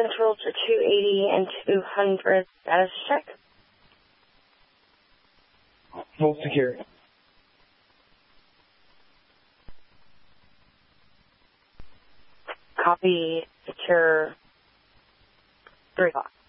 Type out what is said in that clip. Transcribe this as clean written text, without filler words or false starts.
Central to 280 and 200. Status check. Full security. Copy. Secure. 3 o'clock.